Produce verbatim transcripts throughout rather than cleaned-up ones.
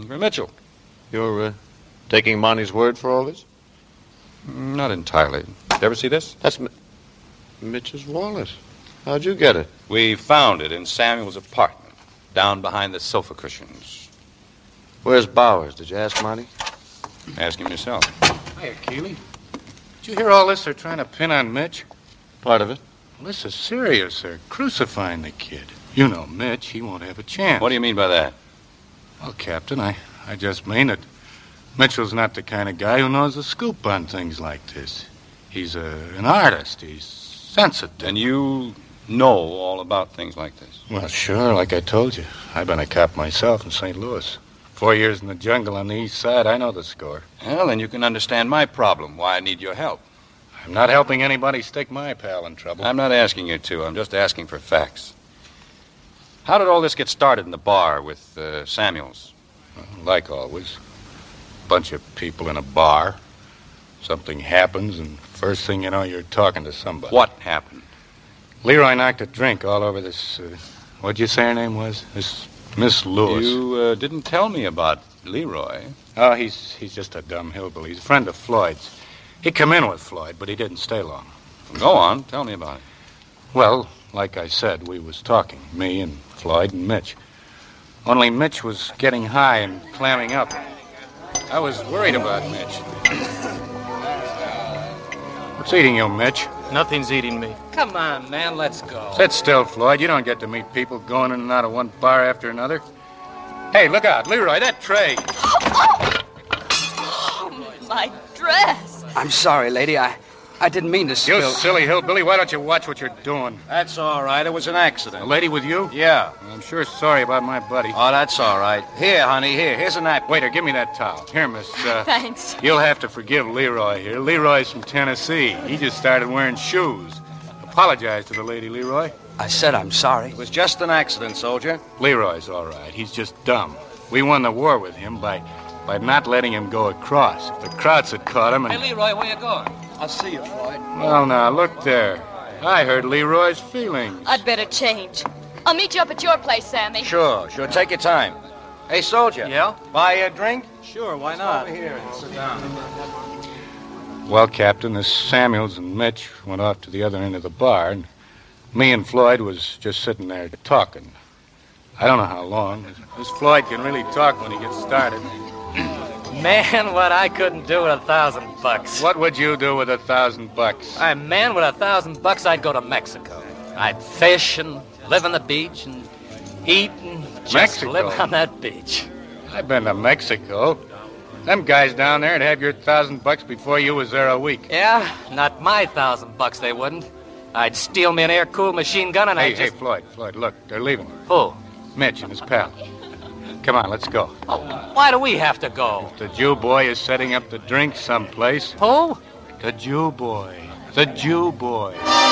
for Mitchell. You're uh, taking Monty's word for all this? Not entirely. Did you ever see this? That's M- Mitch's wallet. How'd you get it? We found it in Samuel's apartment, down behind the sofa cushions. Where's Bowers? Did you ask Monty? Ask him yourself. Hiya, Keeley. Did you hear all this they're trying to pin on Mitch? Part of it. Well, this is serious. They're crucifying the kid. You know Mitch. He won't have a chance. What do you mean by that? Well, Captain, I, I just mean that Mitchell's not the kind of guy who knows the scoop on things like this. He's a, an artist. He's sensitive. And you know all about things like this? Well, sure, like I told you. I've been a cop myself in Saint Louis. Four years in the jungle on the east side, I know the score. Well, then you can understand my problem, why I need your help. I'm not helping anybody stick my pal in trouble. I'm not asking you to. I'm just asking for facts. How did all this get started in the bar with uh, Samuels? Well, like always. Bunch of people in a bar. Something happens, and first thing you know, you're talking to somebody. What happened? Leroy knocked a drink all over this, uh, what'd you say her name was? This Miss Lewis. You uh, didn't tell me about Leroy. Oh, he's he's just a dumb hillbilly. He's a friend of Floyd's. He come in with Floyd, but he didn't stay long. Go on. Tell me about it. Well, like I said, we was talking, me and Floyd and Mitch. Only Mitch was getting high and clamming up. I was worried about Mitch. What's eating you, Mitch? Nothing's eating me. Come on, man, let's go. Sit still, Floyd. You don't get to meet people going in and out of one bar after another. Hey, look out, Leroy, that tray. Oh, my dress. I'm sorry, lady. I, I didn't mean to spill. You silly hillbilly, why don't you watch what you're doing? That's all right. It was an accident. A lady with you? Yeah. I'm sure sorry about my buddy. Oh, that's all right. Here, honey, here. Here's a napkin. Waiter, give me that towel. Here, miss. Uh, Thanks. You'll have to forgive Leroy here. Leroy's from Tennessee. He just started wearing shoes. Apologize to the lady, Leroy. I said I'm sorry. It was just an accident, soldier. Leroy's all right. He's just dumb. We won the war with him by by not letting him go across. If the Krauts had caught him and... Hey, Leroy, where you going? I'll see you, Floyd. Well, now, look there. I hurt Leroy's feelings. I'd better change. I'll meet you up at your place, Sammy. Sure, sure. Take your time. Hey, soldier. Yeah? Buy a drink? Sure, why not? Over here and sit down. Well, Captain, this Samuels and Mitch went off to the other end of the bar, and me and Floyd was just sitting there talking. I don't know how long. This Floyd can really talk when he gets started. Man, what I couldn't do with a thousand bucks. What would you do with a thousand bucks? I man, with a thousand bucks, I'd go to Mexico. I'd fish and live on the beach and eat and just Mexico? live on that beach. I've been to Mexico. Them guys down there'd have your thousand bucks before you was there a week. Yeah, not my thousand bucks, they wouldn't. I'd steal me an air-cooled machine gun and Hey, I'd hey, just... Floyd, Floyd, look, they're leaving. Who? Mitch and his pal. Come on, let's go. Oh, why do we have to go? The Jew boy is setting up the drink someplace. Who? The Jew boy. The Jew boy.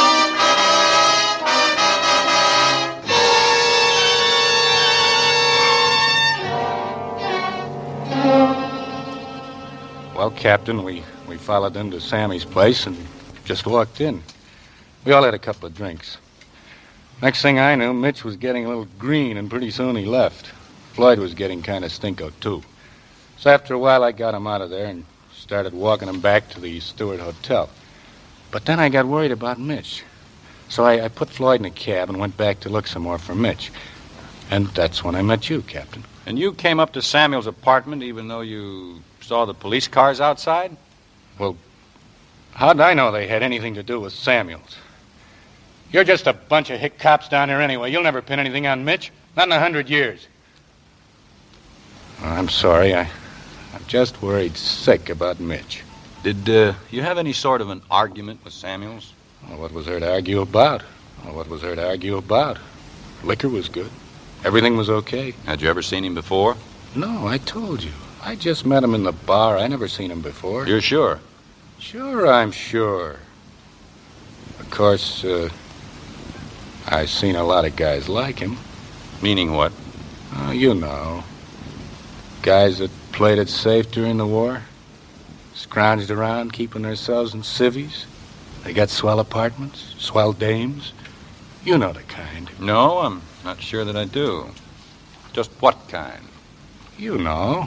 Well, Captain, we, we followed them to Sammy's place and just walked in. We all had a couple of drinks. Next thing I knew, Mitch was getting a little green, and pretty soon he left. Floyd was getting kind of stinko, too. So after a while, I got him out of there and started walking him back to the Stewart Hotel. But then I got worried about Mitch. So I, I put Floyd in a cab and went back to look some more for Mitch. And that's when I met you, Captain. And you came up to Samuel's apartment even though you saw the police cars outside? Well, how'd I know they had anything to do with Samuels? You're just a bunch of hick cops down there anyway. You'll never pin anything on Mitch. Not in a hundred years. I'm sorry. I, I'm just worried sick about Mitch. Did uh, you have any sort of an argument with Samuels? Well, what was there to argue about? Well, what was there to argue about? Liquor was good. Everything was okay. Had you ever seen him before? No, I told you. I just met him in the bar. I never seen him before. You're sure? Sure, I'm sure. Of course, uh, I've seen a lot of guys like him. Meaning what? Oh, you know. Guys that played it safe during the war. Scrounged around, keeping themselves in civvies. They got swell apartments, swell dames. You know the kind. No, I'm not sure that I do. Just what kind? You know.